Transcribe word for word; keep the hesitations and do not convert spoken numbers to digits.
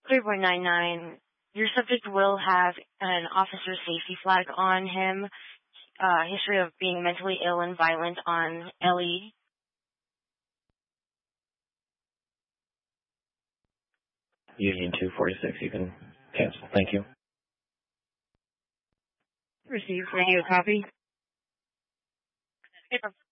three point nine nine, your subject will have an officer safety flag on him, uh, history of being mentally ill and violent on L E. Union two forty-six, you can cancel. Thank you. Received radio copy.